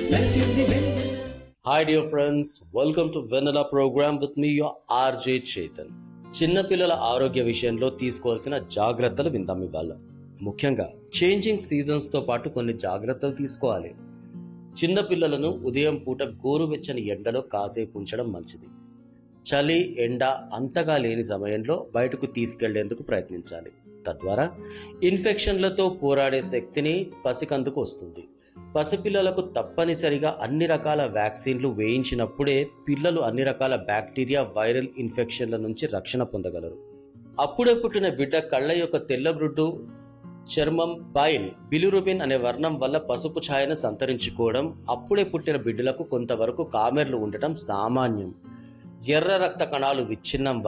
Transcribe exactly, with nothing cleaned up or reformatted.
Hi dear friends, welcome to Vanilla program with me your R J Chetan. చిన్నపిల్లల ఆరోగ్య విషయంలో తీసుకోవాల్సిన జాగ్రత్తలు విందాం ఇవాళ. ముఖ్యంగా చేంజింగ్ సీజన్స్ తో పాటు కొన్ని జాగ్రత్తలు తీసుకోవాలి. చిన్నపిల్లలను ఉదయం పూట గోరువెచ్చని ఎండలో కాసేపు ఉంచడం మంచిది. చలి ఎండ అంతగా లేని సమయంలో బయటకు తీసుకెళ్లేందుకు ప్రయత్నించాలి. తద్వారా ఇన్ఫెక్షన్లతో పోరాడే శక్తిని పసికందుకు వస్తుంది. పసిపిల్లలకు తప్పనిసరిగా అన్ని రకాల వ్యాక్సిన్లు వేయించినప్పుడే పిల్లలు అన్ని రకాల బ్యాక్టీరియా వైరల్ ఇన్ఫెక్షన్ల నుంచి రక్షణ పొందగలరు. అప్పుడే పుట్టిన బిడ్డ కళ్ళ యొక్క తెల్లగ్రుడ్డు చర్మం బైల్ బిలిరుబిన్ అనే వర్ణం వల్ల పసుపు ఛాయను సంతరించుకోవడం, అప్పుడే పుట్టిన బిడ్డలకు కొంతవరకు కామెర్లు ఉండటం సామాన్యం. ఎర్ర రక్త కణాలు విచ్ఛిన్నం